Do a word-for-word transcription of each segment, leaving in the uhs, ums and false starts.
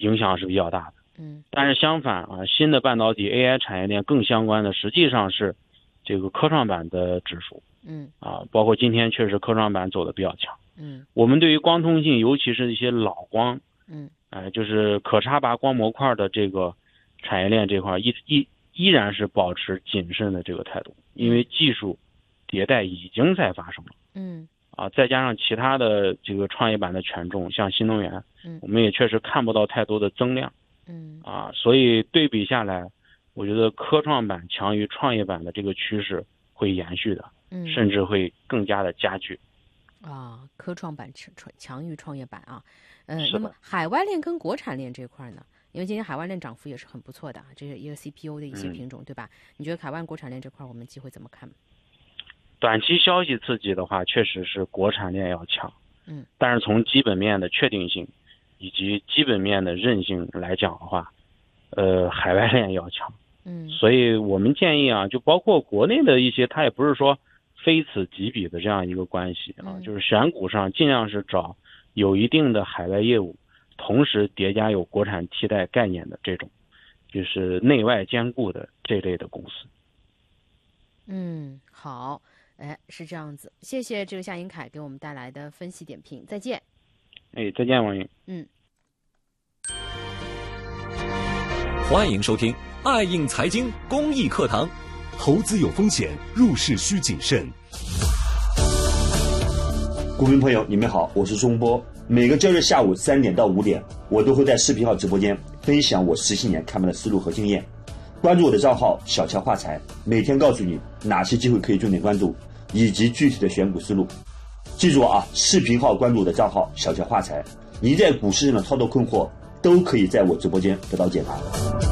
影响是比较大的。 嗯， 但是相反啊，新的半导体 A I 产业链更相关的实际上是这个科创板的指数。 嗯， 啊，包括今天确实科创板走的比较强。 嗯， 我们对于光通信，尤其是一些老光， 嗯， 哎、呃，就是可插拔光模块的这个产业链这块，依依依然是保持谨慎的这个态度，因为技术迭代已经在发生了。 嗯， 啊，再加上其他的这个创业板的权重，像新能源， 嗯， 我们也确实看不到太多的增量。 嗯， 啊，所以对比下来，我觉得科创板强于创业板的这个趋势会延续的。 嗯， 甚至会更加的加剧。 啊，科创板强强于创业板啊。呃， 是那么海外链跟国产链这块呢？因为今天海外链涨幅也是很不错的，这是一个 C P U 的一些品种，嗯、对吧？你觉得海外国产链这块我们机会怎么看？ 短期消息刺激的话，确实是国产链要强。 嗯， 但是从基本面的确定性以及基本面的韧性来讲的话，呃，海外链要强。 嗯， 所以我们建议啊，就包括国内的一些，它也不是说非此即彼的这样一个关系啊， 嗯、 就是选股上尽量是找有一定的海外业务，同时叠加有国产替代概念的这种，就是内外兼顾的这类的公司。 嗯，好，哎，是这样子。谢谢这个夏英凯给我们带来的分析点评，再见。 哎，再见，王云。 嗯。 欢迎收听爱映财经公益课堂。 投资有风险，入市需谨慎。 股民朋友，你们好，我是钟波。每个周日下午三点到五点，我都会在视频号直播间分享我十七年看盘的思路和经验。关注我的账号小乔话财，每天告诉你哪些机会可以重点关注，以及具体的选股思路。记住啊，视频号关注我的账号小乔话财，您在股市上的操作困惑都可以在我直播间得到解答。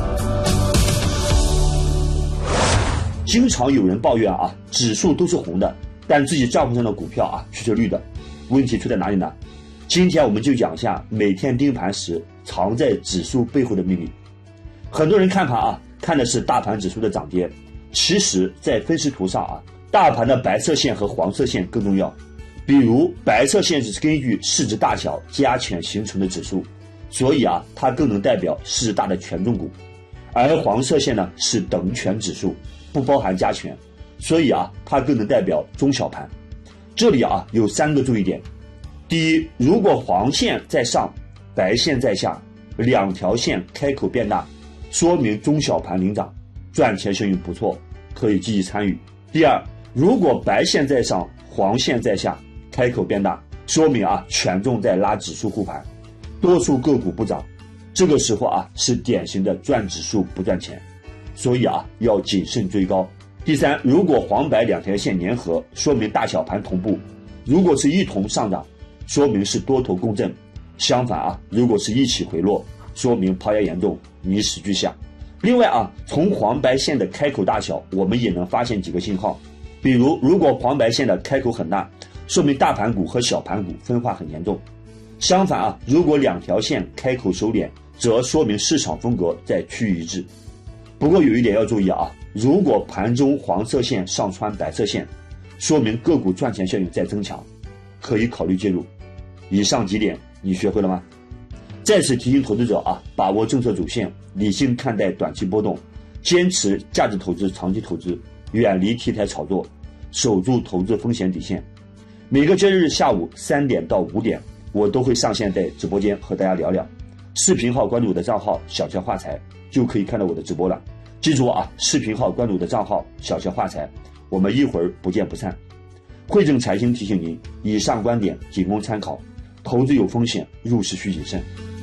经常有人抱怨啊，指数都是红的，但自己账户上的股票啊却是绿的，问题出在哪里呢？今天我们就讲一下每天盯盘时藏在指数背后的秘密。很多人看盘啊，看的是大盘指数的涨跌，其实在分时图上啊，大盘的白色线和黄色线更重要。比如白色线是根据市值大小加权形成的指数，所以啊，它更能代表市值大的权重股，而黄色线呢是等权指数，不包含加权，所以啊，它更能代表中小盘。这里啊有三个注意点：第一，如果黄线在上，白线在下，两条线开口变大，说明中小盘领涨，赚钱效应不错，可以积极参与。第二，如果白线在上，黄线在下，开口变大，说明啊权重在拉指数护盘，多数个股不涨，这个时候啊是典型的赚指数不赚钱，所以啊要谨慎追高。第三，如果黄白两条线粘合，说明大小盘同步，如果是一同上涨，说明是多头共振，相反啊如果是一起回落，说明抛压严重，泥石俱下。另外啊，从黄白线的开口大小，我们也能发现几个信号。比如如果黄白线的开口很大，说明大盘股和小盘股分化很严重。相反啊，如果两条线开口收敛，则说明市场风格在趋于一致。不过有一点要注意啊，如果盘中黄色线上穿白色线，说明个股赚钱效应在增强，可以考虑介入。以上几点你学会了吗？再次提醒投资者啊，把握政策主线，理性看待短期波动，坚持价值投资、长期投资，远离题材炒作，守住投资风险底线。每个周日下午三点到五点，我都会上线在直播间和大家聊聊。视频号关注我的账号小乔话财，就可以看到我的直播了。记住啊，视频号关注我的账号小乔话财，我们一会儿不见不散。汇正财经提醒您，以上观点仅供参考，投资有风险，入市需谨慎。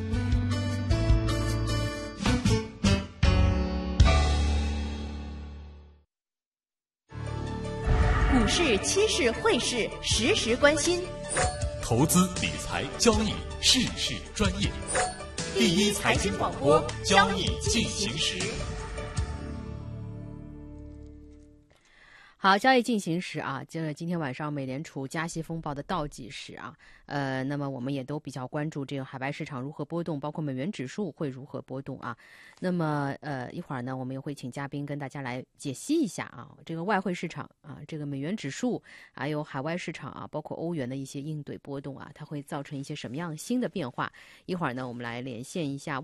股市、期市、汇市，时时关心。 投资理财交易，事事专业。 第一财经广播，交易进行时。 好，交易进行时啊，这今天晚上美联储加息风暴的倒计时啊，呃，那么我们也都比较关注这个海外市场如何波动，包括美元指数会如何波动啊。那么呃，一会儿呢，我们也会请嘉宾跟大家来解析一下啊，这个外汇市场啊，这个美元指数，还有海外市场啊，包括欧元的一些应对波动啊，它会造成一些什么样新的变化？一会儿呢，我们来连线一下